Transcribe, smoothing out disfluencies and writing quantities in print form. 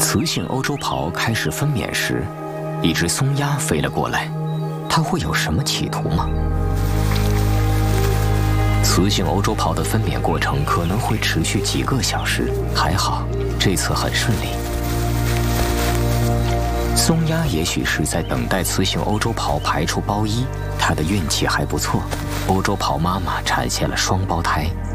雌性欧洲狍开始分娩时，一只松鸦飞了过来，它会有什么企图吗？雌性欧洲狍的分娩过程可能会持续几个小时，还好这次很顺利。松鸦也许是在等待雌性欧洲狍排出胞衣，它的运气还不错，欧洲狍妈妈产下了双胞胎。